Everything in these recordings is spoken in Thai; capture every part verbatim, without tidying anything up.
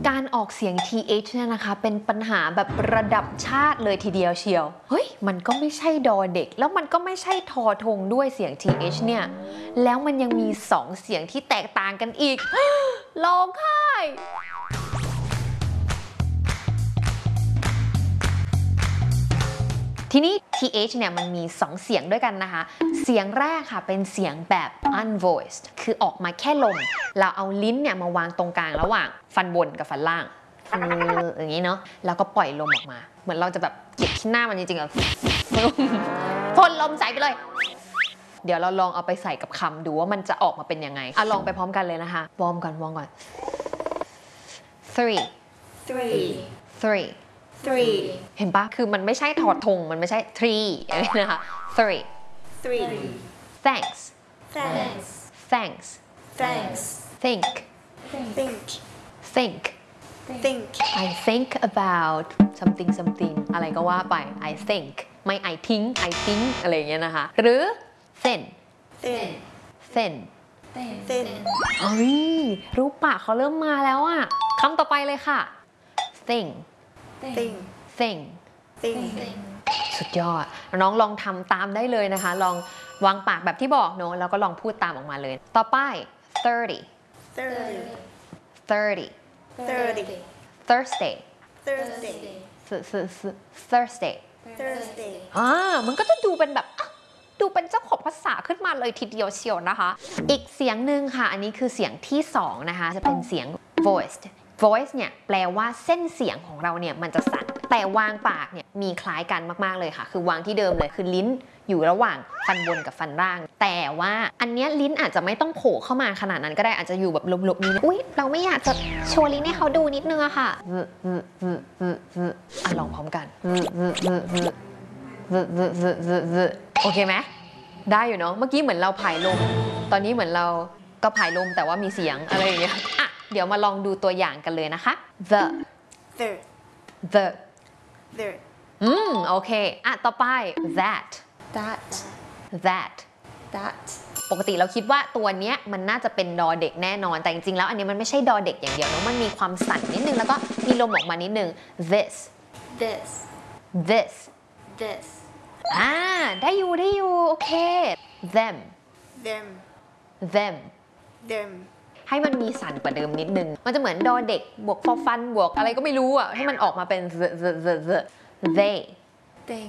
การออกเสียง ที เอช เนี่ยนะคะเป็นปัญหาแบบระดับชาติเลยทีเดียวเชียวเฮ้ยมันก็ไม่ใช่ดอเด็กแล้วมันก็ไม่ใช่ทอทงด้วยเสียง ที เอช เนี่ยแล้วมันยังมีสองเสียงที่แตกต่างกันอีกร้องไห้ทีนี้ ที เอช เนี่ยมันมีสองเสียงด้วยกันนะคะเสียงแรกค่ะเป็นเสียงแบบ unvoiced คือออกมาแค่ลมเราเอาลิ้นเนี่ยมาวางตรงกลางระหว่างฟันบนกับฟันล่างอย่างนี้เนาะแล้วก็ปล่อยลมออกมาเหมือนเราจะแบบเก็บที่หน้ามันจริงๆอะพ่นลมใส่ไปเลยเดี๋ยวเราลองเอาไปใส่กับคำดูว่ามันจะออกมาเป็นยังไงอ่ะลองไปพร้อมกันเลยนะคะวอร์มก่อนวอร์มก่อน three three three three เห็นปะคือมันไม่ใช่ถอดธงมันไม่ใช่ three อะไรนะคะ three three thanks thanks thanks thanks think think think think I think about something something อะไรก็ว่าไป I think ไม่ I think I think อะไรอย่างเงี้ยนะคะหรือ thin thin thin thin เฮ้ยรูปปากเขาเริ่มมาแล้วอะคำต่อไปเลยค่ะ thing thing thing thing สุดยอดน้องลองทำตามได้เลยนะคะลองวางปากแบบที่บอกเนอะแล้วก็ลองพูดตามออกมาเลยต่อไป thirty thirty thirty thirty Thursday Thursday Thursday Thursday อ่ามันก็จะดูเป็นแบบดูเป็นเจ้าของภาษาขึ้นมาเลยทีเดียวเชียวนะคะอีกเสียงหนึ่งค่ะอันนี้คือเสียงที่สองนะคะจะเป็นเสียง voiced voice เนี่ยแปลว่าเส้นเสียงของเราเนี่ยมันจะสั่นแต่วางปากเนี่ยมีคล้ายกันมากๆเลยค่ะคือวางที่เดิมเลยคือลิ้นอยู่ระหว่างฟันบนกับฟันล่างแต่ว่าอันเนี้ยลิ้นอาจจะไม่ต้องโผล่เข้ามาขนาดนั้นก็ได้อาจจะอยู่แบบหลบๆนี่อุ๊ยเราไม่อยากจะโชว์ลิ้นให้เขาดูนิดนึงอะค่ะอ่ะลองพร้อมกันโอเคไหมได้อยู่เนาะเมื่อกี้เหมือนเราผายลมตอนนี้เหมือนเราก็ผายลมแต่ว่ามีเสียงอะไรอย่างเงี้ยอ่ะเดี๋ยวมาลองดูตัวอย่างกันเลยนะคะ the the the the อืมโอเคอ่ะต่อไป that that that that ปกติเราคิดว่าตัวเนี้ยมันน่าจะเป็นดอเด็กแน่นอนแต่จริงๆแล้วอันนี้มันไม่ใช่ดอเด็กอย่างเดียวเนาะมันมีความสั่นนิดนึงแล้วก็มีลมออกมานิดนึง this this this this อ่าได้อยู่ได้อยู่โอเค them them them them ให้มันมีสั่นกว่าเดิมนิดนึงมันจะเหมือนดอเด็กบวกฟอฟันบวกอะไรก็ไม่รู้อ่ะให้มันออกมาเป็น the the the the they they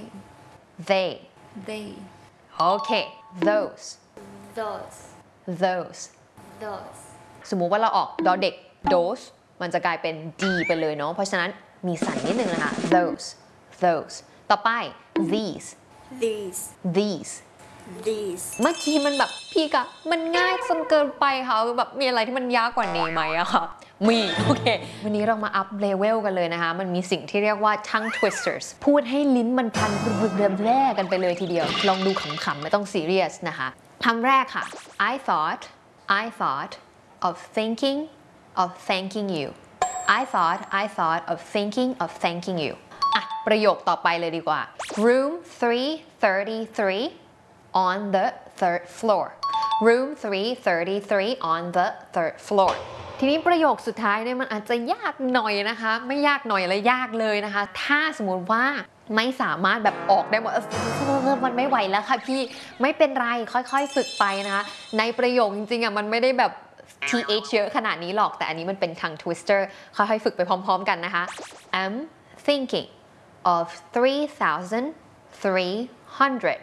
they they โอเค those those those those สมมุติว่าเราออกดอเด็ก those มันจะกลายเป็น d ไปเลยเนาะเพราะฉะนั้นมีสั่นนิดนึงนะคะ those those ต่อไป these these these these เมื่อกี้มันแบบพี่กะมันง่ายจนเกินไปค่ะแบบมีอะไรที่มันยากกว่านี้ไหมอะค่ะมีโอเควันนี้เรามาอัพเลเวลกันเลยนะคะมันมีสิ่งที่เรียกว่า tongue twisters พูดให้ลิ้นมันพันแรกกันไปเลยทีเดียวลองดูขำๆไม่ต้องซีเรียสนะคะคำแรกค่ะ I thought I thought of thinking of thanking you I thought I thought of thinking of thanking you อ่ะประโยคต่อไปเลยดีกว่า room three thirty-three on the third floor room three thirty-three on the third floor ทีนี้ประโยคสุดท้ายเนี่ยมันอาจจะยากหน่อยนะคะไม่ยากหน่อยเลยยากเลยนะคะถ้าสมมติว่าไม่สามารถแบบออกได้หมดมันไม่ไหวแล้วค่ะพี่ไม่เป็นไรค่อยๆฝึกไปนะคะในประโยคจริงๆอ่ะมันไม่ได้แบบ ที เอช เยอะขนาดนี้หรอกแต่อันนี้มันเป็น tongue twister ค่อยๆฝึกไปพร้อมๆกันนะคะ I'm thinking of three thousand three hundred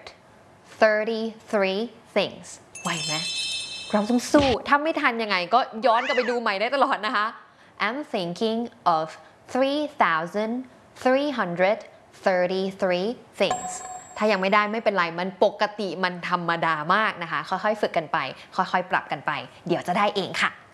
thirty-three things ไหวไหมเราต้องสู้ถ้าไม่ทันยังไงก็ย้อนกลับไปดูใหม่ได้ตลอดนะคะ I'm thinking of three thousand three hundred thirty-three things ถ้ายังไม่ได้ไม่เป็นไรมันปกติมันธรรมดามากนะคะค่อยๆฝึกกันไปค่อยๆปรับกันไปเดี๋ยวจะได้เองค่ะ